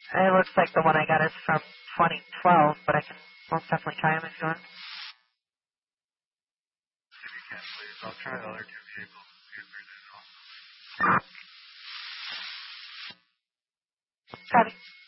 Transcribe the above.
It looks like the one I got is from 2012, but I can most definitely try them if you want. If you can, please. I'll try the other two vehicles and see if there's anything else. Copy.